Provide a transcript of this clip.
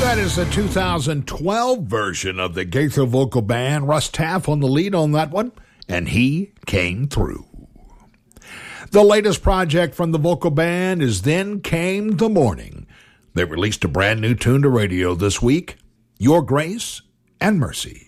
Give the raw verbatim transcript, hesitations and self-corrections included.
That is the two thousand twelve version of the Gaither Vocal Band. Russ Taff on the lead on that one, and he came through. The latest project from the vocal band is Then Came the Morning. They released a brand new tune to radio this week, Your Grace and Mercy.